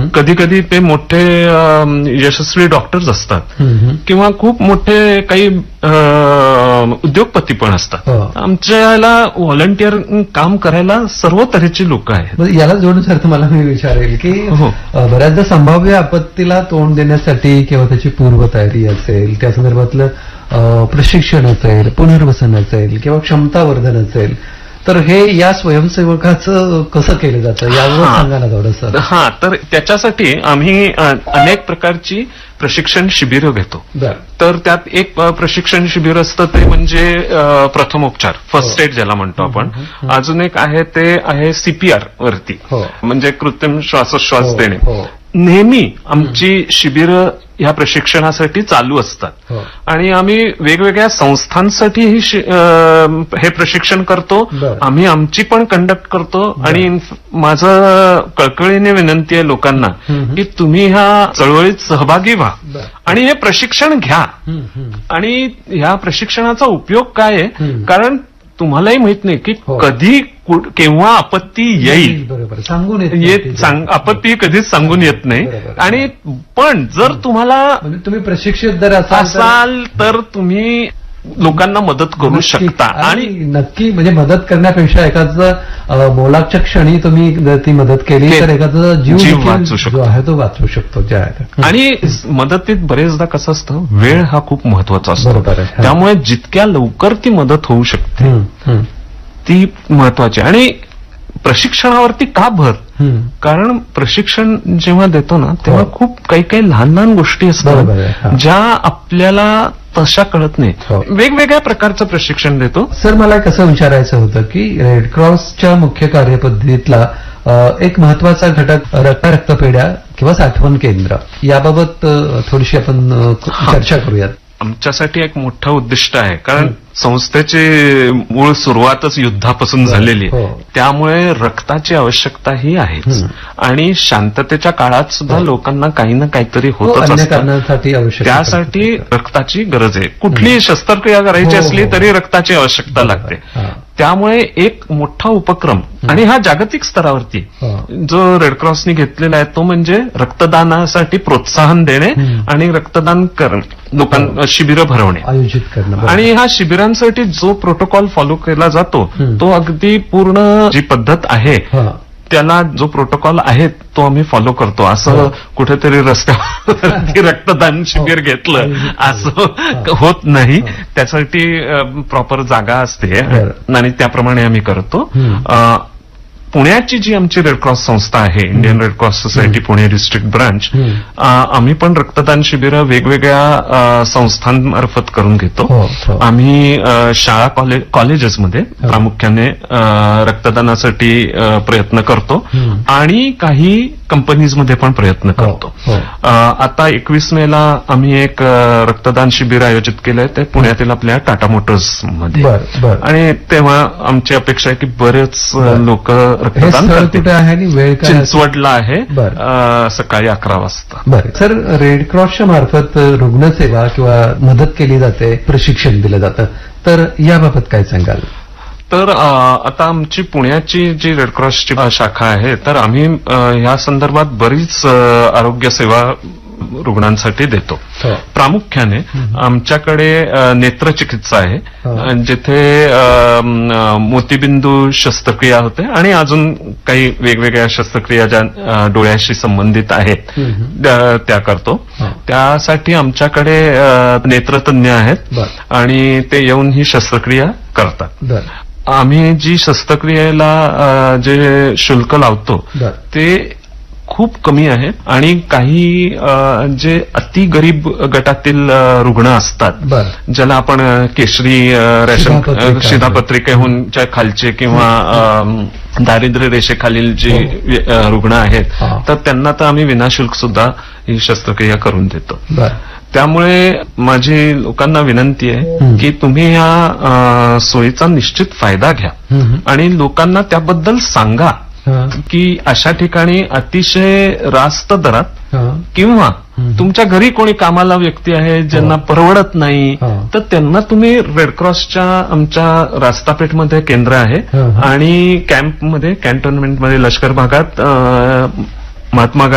कधी कधी ते मोठे यशस्वी डॉक्टर्स असतात किंवा खूप मोठे काही उद्योगपती पण असतात. आमच्या याला व्हॉलंटिअर काम करायला सर्व तऱ्हेची लोक आहेत. याला जोडून सर तुम्हाला मी विचारेल की बऱ्याचदा संभाव्य आपत्तीला तोंड देण्यासाठी किंवा त्याची पूर्वतयारी असेल, त्या संदर्भातलं प्रशिक्षण असेल, पुनर्वसन असेल किंवा क्षमतावर्धन असेल, तर हे या स्वयंसेवकाचं कसं केलं जातं यावर सांगा ना थोडंसं. तर त्याच्यासाठी आम्ही अनेक प्रकारची प्रशिक्षण शिबिरं घेतो. तर त्यात एक प्रशिक्षण शिबिर असतं ते म्हणजे प्रथमोपचार, फर्स्ट एड ज्याला म्हणतो आपण. अजून एक आहे ते आहे सीपीआर वरती, म्हणजे कृत्रिम श्वासोच्छ्वास देणे. नेहमी आमची शिबिरं ह्या प्रशिक्षणासाठी चालू असतात आणि आम्ही वेगवेगळ्या संस्थांसाठी हे प्रशिक्षण करतो. आम्ही आमची पण कंडक्ट करतो आणि माझं कळकळीने विनंती आहे लोकांना की तुम्ही ह्या चळवळीत सहभागी व्हा आणि हे प्रशिक्षण घ्या. आणि ह्या प्रशिक्षणाचा उपयोग काय आहे, कारण तुम्हालाही माहित नाही की कधी केव्हा आपत्ती येईल. बरोबर, सांगून आपत्ती कधीच सांगून येत नाही. आणि पण जर तुम्ही प्रशिक्षित जर असाल तर तुम्ही लोकांना मदत करू शकता. आणि नक्की म्हणजे मदत करण्यापेक्षा एखादं मोलाच्या क्षणी तुम्ही जर ती मदत केली तर एखादा जीव वाचू शकतो, तो वाचू शकतो. आणि मदतीत बरेचदा कसं असतं, वेळ हा खूप महत्वाचा असतो. त्यामुळे जितक्या लवकर ती मदत होऊ शकते ती महत्वाची. आणि प्रशिक्षणावरती का भर, कारण प्रशिक्षण जेव्हा देतो ना तेव्हा खूप काही काही लहान लहान गोष्टी असतात ज्या आपल्याला तशा कळत नाही. वेगवेगळ्या प्रकारचं प्रशिक्षण देतो. सर मला कसं विचारायचं होतं की रेडक्रॉसच्या मुख्य कार्यपद्धतीतला एक महत्वाचा घटक रक्तपेढ्या किंवा साठवण केंद्र, याबाबत थोडीशी आपण चर्चा करूयात. आमच्यासाठी एक मोठं उद्दिष्ट आहे, कारण संस्थेची मूळ सुरुवातच युद्धापासून झालेली आहे. त्यामुळे रक्ताची आवश्यकता ही आहेच. आणि शांततेच्या काळात सुद्धा लोकांना काही ना काहीतरी होतच असतं. त्यासाठी रक्ताची गरज आहे. कुठलीही शस्त्रक्रिया करायची असली तरी रक्ताची आवश्यकता लागते. त्यामुळे एक मोठा उपक्रम, आणि हा जागतिक स्तरावरती जो रेडक्रॉसने घेतलेला आहे, तो म्हणजे रक्तदानासाठी प्रोत्साहन देणे आणि रक्तदान करणं, लोकांना शिबिरं भरवणे, आयोजित करणं. आणि ह्या शिबिरांसाठी जो प्रोटोकॉल फॉलो केला जातो तो अगदी पूर्ण जी पद्धत आहे त्याला जो प्रोटोकॉल आहे तो आम्ही फॉलो करतो. असं कुठेतरी रस्त्यावरती रक्तदान शिबिर घेतलं असं होत नाही. त्यासाठी प्रॉपर जागा असते आणि त्याप्रमाणे आम्ही करतो. पुण्याची जी आमची रेडक्रॉस संस्था आहे, Indian Red Cross society Pune district branch, आम्ही पण रक्तदान शिबिरं वेगवेगळ्या संस्थांमार्फत करून घेतो. आम्ही शाळा कॉलेजेसमध्ये प्रामुख्याने रक्तदानासाठी प्रयत्न करतो आणि काही कंपनीजमध्ये पण प्रयत्न करतो. आता 21 मेला आम्ही एक रक्तदान शिबिर आयोजित केलंय, ते पुण्यातील आपल्या टाटा मोटर्स मध्ये. आणि तेव्हा आमची अपेक्षा आहे की बरेच लोक रक्तदान करतील. आणि वेळ चिंचवडला आहे, सकाळी 11 वाजता. बरं सर, रेडक्रॉसच्या मार्फत रुग्णसेवा किंवा मदत केली जाते, प्रशिक्षण दिलं जातं, तर याबाबत काय सांगाल? तर आता आमची पुण्याची जी रेडक्रॉसची शाखा आहे, तर आम्ही या संदर्भात बरीच आरोग्य सेवा रुग्णांसाठी देतो. प्रामुख्याने आमच्याकडे नेत्रचिकित्सा आहे, जिथे मोतीबिंदू शस्त्रक्रिया होते आणि अजून काही वेगवेगळ्या शस्त्रक्रिया ज्या डोळ्याशी संबंधित आहेत त्या करतो. त्यासाठी आमच्याकडे नेत्रतज्ञ आहेत आणि ते येऊन ही शस्त्रक्रिया करतात. आम्ही जी शस्त्रक्रियेला जे शुल्क लावतो ते खूप कमी आहे. आणि काही जे अति गरीब गटातील रुग्ण असतात, ज्याला आपण केशरी रेशन शिधापत्रिकेहून खालचे किंवा दारिद्र्य रेषेखालील जे रुग्ण आहेत, तर त्यांना तर आम्ही विनाशुल्क सुद्धा ही शस्त्रक्रिया करून देतो. त्यामुळे माझी लोकांना विनंती आहे की तुम्ही या सोयीचा निश्चित फायदा घ्या आणि लोकांना त्याबद्दल सांगा की अशा ठिकाणी अतिशय रास्त दरात किंवा तुमच्या घरी कोणी कामाला व्यक्ती आहे ज्यांना परवडत नाही, तर त्यांना तुम्ही रेडक्रॉसच्या आमच्या रास्तापेठमध्ये केंद्र आहे आणि कॅम्पमध्ये, कॅन्टोन्मेंटमध्ये, लष्कर भागात महात्मा